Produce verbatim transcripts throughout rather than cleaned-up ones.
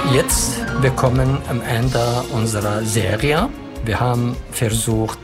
Jetzt, wir kommen am Ende unserer Serie. Wir haben versucht,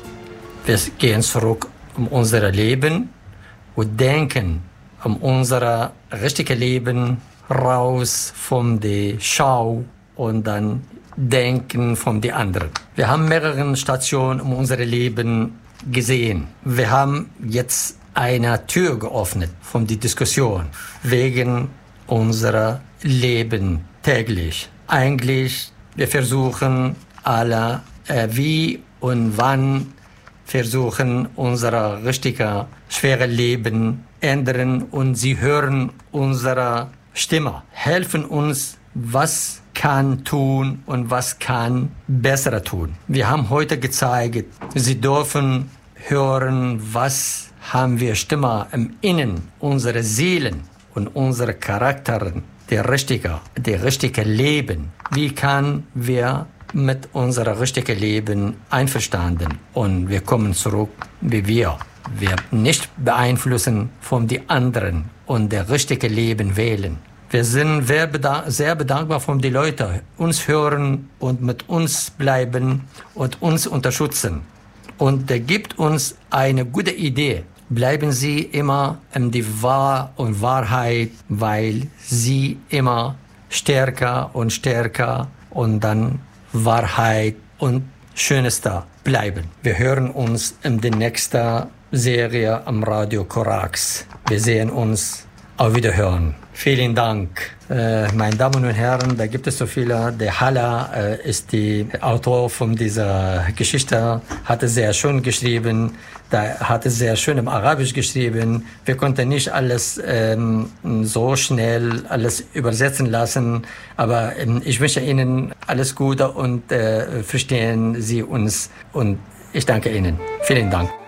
wir gehen zurück um unser Leben und denken um unser richtiges Leben raus von der Schau und dann denken von den anderen. Wir haben mehrere Stationen um unser Leben gesehen. Wir haben jetzt eine Tür geöffnet von der Diskussion wegen unserer Leben täglich. Eigentlich, wir versuchen alle, äh, wie und wann versuchen unser richtiger, schwere Leben ändern und sie hören unsere Stimme, helfen uns, was kann tun und was kann besser tun. Wir haben heute gezeigt, sie dürfen hören, was haben wir Stimme im Innen, unsere Seelen und unsere Charakteren, der richtige, der richtige Leben. Wie kann wir mit unserem richtigen Leben einverstanden und wir kommen zurück, wie wir. Wir nicht beeinflussen von den anderen und der richtige Leben wählen. Wir sind sehr, bedank- sehr bedankbar von den Leuten, uns hören und mit uns bleiben und uns unterstützen. Und der gibt uns eine gute Idee. Bleiben Sie immer in die Wahr und Wahrheit, weil Sie immer stärker und stärker und dann Wahrheit und Schönster bleiben. Wir hören uns in der nächsten Serie am Radio Korax. Wir sehen uns. Auf Wiederhören. Vielen Dank. Äh, meine Damen und Herren, da gibt es so viele. Der Hala äh, ist der Autor von dieser Geschichte, hat es sehr schön geschrieben, da hat es sehr schön im Arabisch geschrieben. Wir konnten nicht alles ähm, so schnell alles übersetzen lassen, aber ähm, ich wünsche Ihnen alles Gute und äh, verstehen Sie uns und ich danke Ihnen. Vielen Dank.